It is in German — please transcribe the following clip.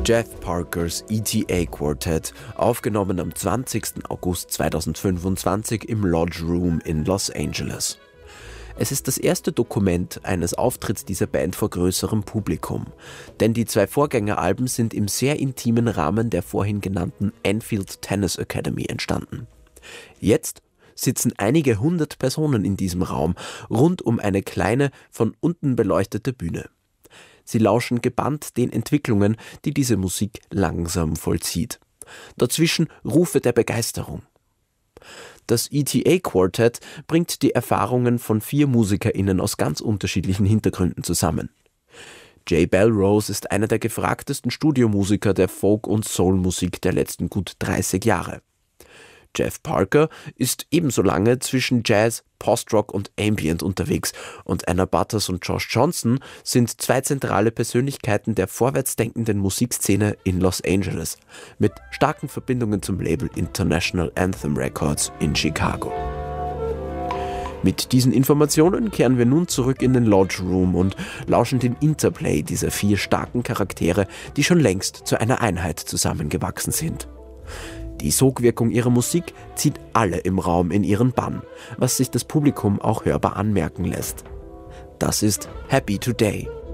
Jeff Parkers ETA Quartet, aufgenommen am 20. August 2025 im Lodge Room in Los Angeles. Es ist das erste Dokument eines Auftritts dieser Band vor größerem Publikum, denn die 2 Vorgängeralben sind im sehr intimen Rahmen der vorhin genannten Enfield Tennis Academy entstanden. Jetzt sitzen einige 100 Personen in diesem Raum, rund um eine kleine, von unten beleuchtete Bühne. Sie lauschen gebannt den Entwicklungen, die diese Musik langsam vollzieht. Dazwischen Rufe der Begeisterung. Das ETA Quartet bringt die Erfahrungen von 4 MusikerInnen aus ganz unterschiedlichen Hintergründen zusammen. Jay Belrose ist einer der gefragtesten Studiomusiker der Folk- und Soul-Musik der letzten gut 30 Jahre. Jeff Parker ist ebenso lange zwischen Jazz, Postrock und Ambient unterwegs und Anna Butters und Josh Johnson sind 2 zentrale Persönlichkeiten der vorwärtsdenkenden Musikszene in Los Angeles mit starken Verbindungen zum Label International Anthem Records in Chicago. Mit diesen Informationen kehren wir nun zurück in den Lodge Room und lauschen dem Interplay dieser 4 starken Charaktere, die schon längst zu einer Einheit zusammengewachsen sind. Die Sogwirkung ihrer Musik zieht alle im Raum in ihren Bann, was sich das Publikum auch hörbar anmerken lässt. Das ist Happy Today